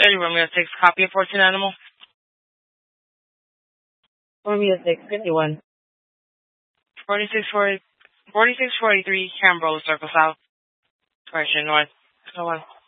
30 Romeo 6, copy of 14 Animal. Romeo 6, 51. 4643, Cambro, Circle South. Correction, North. Go on.